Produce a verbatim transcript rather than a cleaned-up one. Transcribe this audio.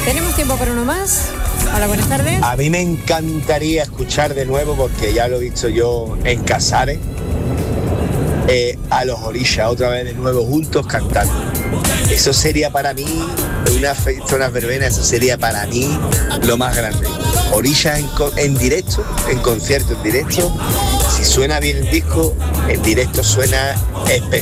¿Tenemos tiempo para uno más? Hola, buenas tardes. A mí me encantaría escuchar de nuevo, porque ya lo he visto yo en Casares, eh, a los Orillas otra vez de nuevo juntos cantando. Eso sería para mí, una fiesta, una verbena, eso sería para mí lo más grande. Orillas en, en directo, en concierto en directo, si suena bien el disco, en directo suena espectacular.